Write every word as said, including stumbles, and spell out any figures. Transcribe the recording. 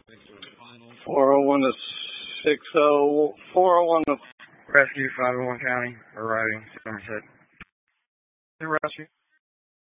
four oh one to six oh, four oh one to Rescue, five oh one County, arriving, Somerset. The rescue.